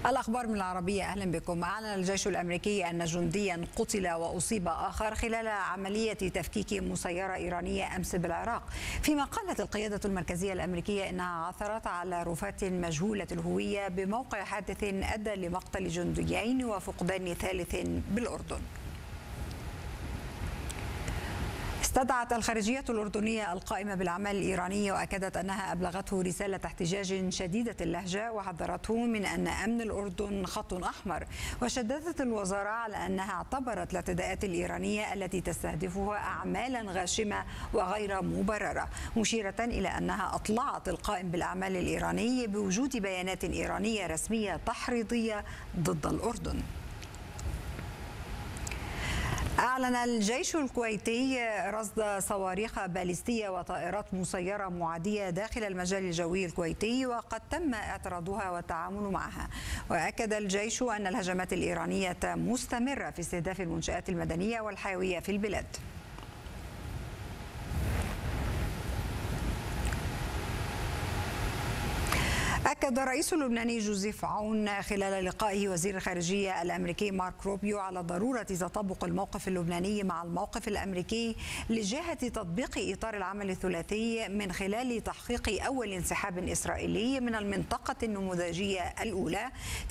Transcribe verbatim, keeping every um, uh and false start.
الأخبار من العربية، أهلا بكم. أعلن الجيش الأمريكي أن جنديا قتل وأصيب آخر خلال عملية تفكيك مسيرة إيرانية أمس بالعراق، فيما قالت القيادة المركزية الأمريكية أنها عثرت على رفات مجهولة الهوية بموقع حادث أدى لمقتل جنديين وفقدان ثالث بالأردن. استدعت الخارجية الأردنية القائمة بالأعمال الإيراني وأكدت أنها أبلغته رسالة احتجاج شديدة اللهجة وحذرته من أن أمن الأردن خط أحمر، وشددت الوزارة على أنها اعتبرت الاعتداءات الإيرانية التي تستهدفها أعمالا غاشمة وغير مبررة، مشيرة إلى أنها أطلعت القائم بالأعمال الإيراني بوجود بيانات إيرانية رسمية تحريضية ضد الأردن. أعلن الجيش الكويتي رصد صواريخ باليستية وطائرات مسيرة معادية داخل المجال الجوي الكويتي، وقد تم اعتراضها والتعامل معها. وأكد الجيش أن الهجمات الإيرانية مستمرة في استهداف المنشآت المدنية والحيوية في البلاد. أكد الرئيس اللبناني جوزيف عون خلال لقائه وزير الخارجية الأمريكي مارك روبيو على ضرورة تطابق الموقف اللبناني مع الموقف الأمريكي لجهة تطبيق إطار العمل الثلاثي من خلال تحقيق أول انسحاب إسرائيلي من المنطقة النموذجية الأولى